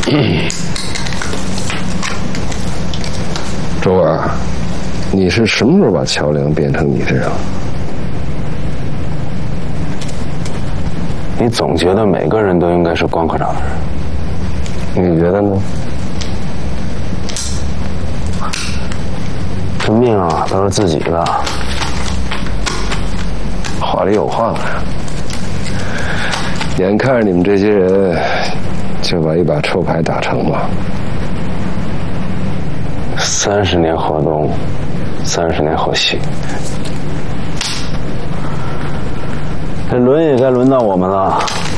周儿，你是什么时候把乔梁变成你这样？ 你总觉得每个人都应该是关科长的人， 你觉得呢？ 这命啊，都是自己的。 话里有话呀。眼看着你们这些人就把一把臭牌打成了。 30年河东，30年河西，这轮也该轮到我们了。